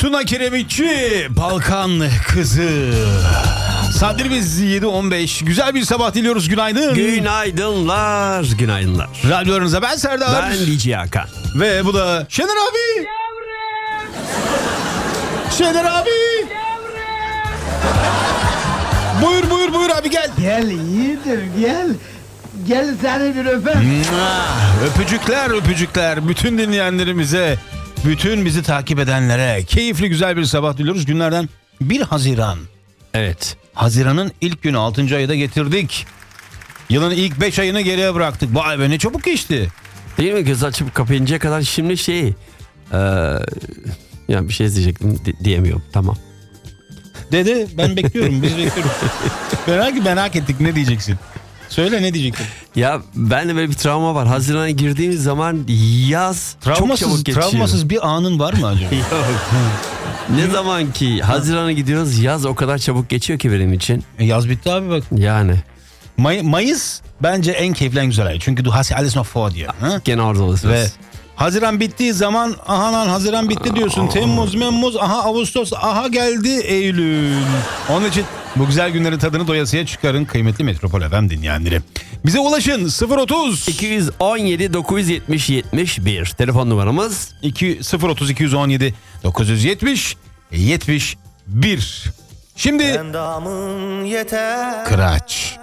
Tuna Kiremitçi, Balkan Kızı. Saatlerimiz 7.15. Güzel bir sabah diliyoruz. Günaydın. Günaydınlar. Günaydınlar. Radyolarınıza ben Serdar. Ben DJ Hakan. Ve bu da Şener abi. Şener abi. Buyur abi gel. Gel iyidir gel. Gel seni bir öpeyim. Öpücükler bütün dinleyenlerimize, bütün bizi takip edenlere keyifli güzel bir sabah diliyoruz. Günlerden 1 Haziran. Evet. Haziran'ın ilk günü, 6. ayı da getirdik. Yılın ilk 5 ayını geriye bıraktık. Vay be, ne çabuk geçti. Değil mi? Göz açıp kapayıncaya kadar şimdi ya bir şey diyecektim diyemiyorum. Tamam. Dedi, ben bekliyorum, biz bekliyoruz. Merak ettik, ne diyeceksin? Söyle, ne diyeceksin? Ya bende böyle bir travma var. Haziran'a girdiğimiz zaman yaz çok çabuk geçiyor. Travmasız bir anın var mı acaba? Yok. Ne zaman ki Haziran'a gidiyoruz, yaz o kadar çabuk geçiyor ki benim için. Yaz bitti abi bak. Yani. Mayıs bence en keyifli, en güzel ay. Çünkü du hast alles noch vor dir. Gene orada olursunuz. Ve Haziran bittiği zaman aha lan Haziran bitti diyorsun. Temmuz, Memmuz, aha Ağustos, aha geldi Eylül. Onun için bu güzel günlerin tadını doyasıya çıkarın kıymetli Metropol FM dinleyenleri. Bize ulaşın 030 217 970 71 telefon numaramız. 030 217 970 71. Şimdi Kıraç.